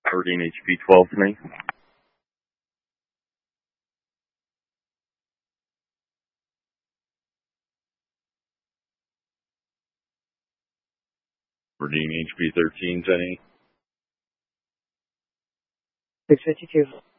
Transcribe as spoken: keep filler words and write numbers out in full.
Aberdeen H P twelve to me. Aberdeen H P thirteen, Tenny. six fifty-two.